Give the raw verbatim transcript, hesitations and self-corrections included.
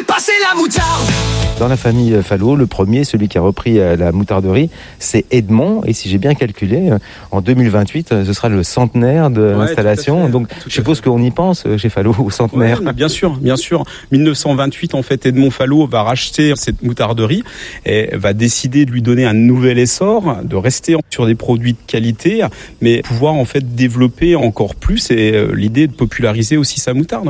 fais passer la moutarde. Dans la famille Fallow, le premier, celui qui a repris la moutarderie, c'est Edmond. Et si j'ai bien calculé, en deux mille vingt-huit, ce sera le centenaire de ouais, l'installation. Donc, tout je suppose qu'on y pense chez Fallow au centenaire. Ouais, bien sûr, bien sûr. mille neuf cent vingt-huit, en fait, Edmond Fallow va racheter cette moutarderie et va décider de lui donner un nouvel essor, de rester sur des produits de qualité, mais pouvoir en fait développer encore plus et l'idée de populariser aussi sa moutarde.